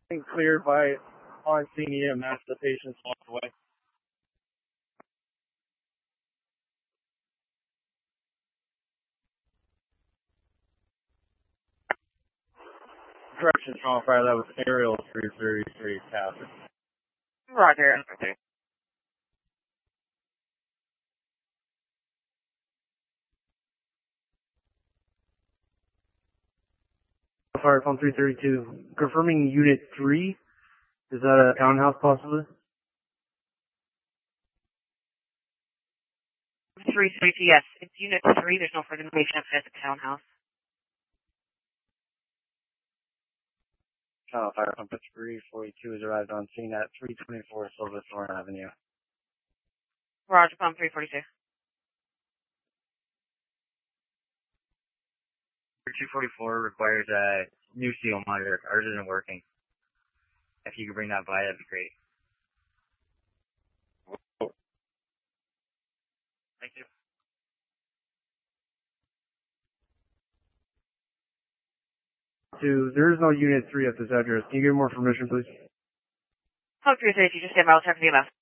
Being cleared by on-scene EMS, the patient's walked away. Correction, Strong Fire, that was Aerial 333 Captain. Roger. Okay. Fire Phone 332, confirming Unit 3. Is that a townhouse possibly? 332, yes. It's Unit 3. There's no further information at the townhouse. Fire Pump 342 has arrived on scene at 324 Silverthorne Avenue. Roger, Pump 342. 244 requires a new seal monitor. Ours isn't working. If you could bring that by, that'd be great. Thank you. There is no Unit 3 at this address. Can you give more information, please? Pump 332, just stand by. I'll check the EMS.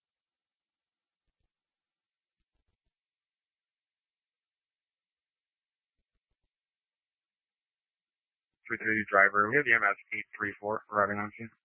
332 driver. We have the EMS 834 arriving on scene.